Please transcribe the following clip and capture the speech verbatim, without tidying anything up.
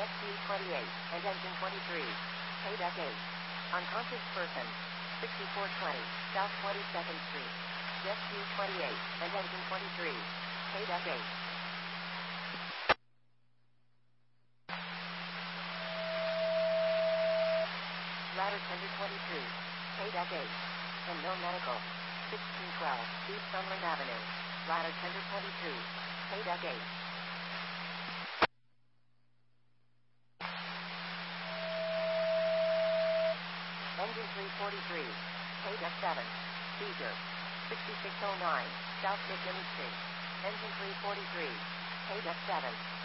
Rescue twenty-eight, and engine twenty-three. Pay deck eight. Unconscious person. sixty-four twenty, South twenty-second Street. Rescue twenty-eight, and engine twenty-three. Pay deck eight. Ladder tender twenty-two. Pay deck eight. And no medical. sixteen twelve, East Sunland Avenue. Ladder tender twenty-two. Pay deck eight. Engine three forty-three. Pay deck seven. Seizure. sixty-six oh nine, South McKinley Street. Engine three forty-three. Pay deck seven.